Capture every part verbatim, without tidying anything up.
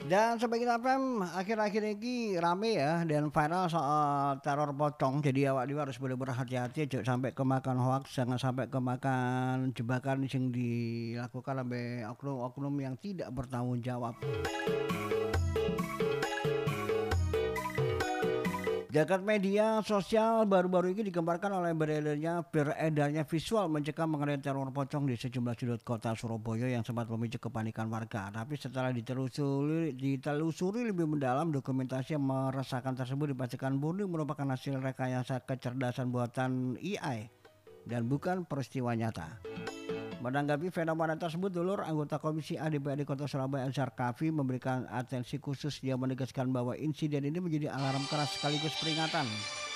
Dan Sobat Kita F M akhir-akhir ini rame ya dan viral soal teror pocong. Jadi awak dewe harus bener berhati-hati jangan sampai kemakan hoax, jangan sampai kemakan jebakan yang dilakukan oleh oknum-oknum yang tidak bertanggung jawab. Jagat media sosial baru-baru ini digemparkan oleh beredarnya beredarnya visual mencekam mengenai teror pocong di sejumlah sudut kota Surabaya yang sempat memicu kepanikan warga. Tapi setelah ditelusuri, ditelusuri lebih mendalam, dokumentasi yang meresahkan tersebut dipastikan murni merupakan hasil rekayasa kecerdasan buatan A I dan bukan peristiwa nyata. Menanggapi fenomena tersebut, dulur anggota Komisi A D P R D Kota Surabaya Azhar Kafi memberikan atensi khusus. Dia menegaskan bahwa insiden ini menjadi alarm keras sekaligus peringatan.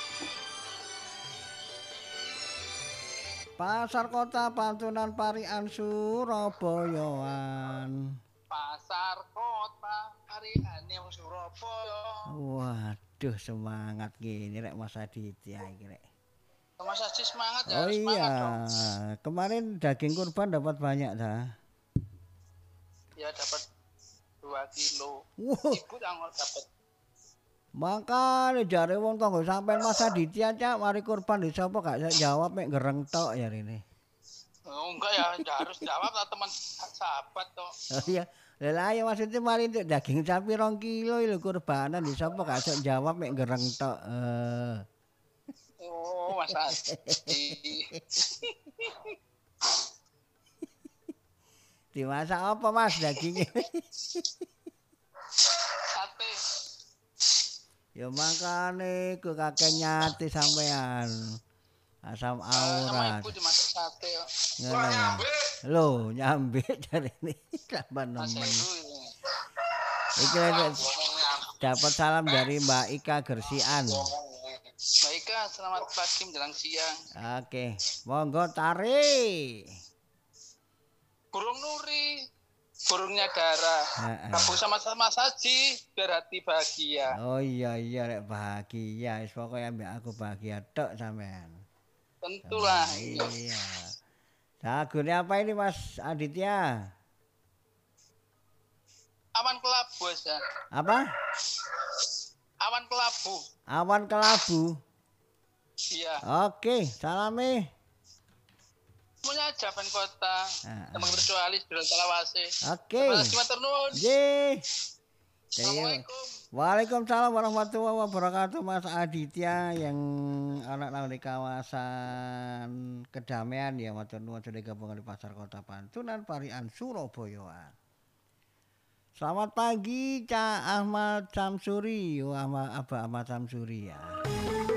Pasar Kota Pantunan Parian Surabayaan. Pasar Kota Parian yang Surabaya. Waduh, semangat gini rek Mas Aditya iki rek. Mas Haji semangat ya, Oh harus iya, semangat dong. kemarin daging kurban dapat banyak dah. Ya dapat dua kilo. Wow. Ibu yang dapat. Makane jare wong tangga sampean Mas Aditya cak mari kurban di sapa gak jawab mek gereng tok ya rene. Oh, enggak ya, ya harus jawab lah teman sahabat toh. Oh iya. Lah ya maksudnya mari untuk daging sapi rong kilo lho kurbanan di sapa gak iso jawab mek gereng tok. Eh. Oh, Mas Haji. Dimasak apa Mas dagingnya? Sate. Ya makane ku kakek nyati sampean. Asam Sama aurat. ibu dimasak sate. Ngono ya. Lho, nyambe jarene tambah Mas nemen. Heru ini. Iki dapat salam dari Mbak Ika Gersian. Baik, selamat pagi menjelang siang. Oke, monggo tari. Burung Nuri, burungnya Dara. Gabung sama-sama Saji biar hati bahagia. Oh iya iya rek bahagia. Wis pokoke ambek aku bahagia tok sampean. Tentulah. Oh, iya. Lagune apa ini Mas Aditya? Awan kelabu ya. Apa? Awan kelabu. Awan kelabu. Iya. Oke, salame. Semuanya Javan Kota. Sama virtualis Biral Talawase. Oke. Terima kasih matur nuwun. Nggih. Assalamualaikum. Waalaikumsalam warahmatullahi wabarakatuh Mas Aditya yang anak anak di kawasan Kedamaian ya matur nuwun sudah gabungan di Pasar Kota Pantunan Parian Surabaya. Selamat pagi Cak Ahmad Samsuri, Ahmad Abah Ahmad Samsuri ya.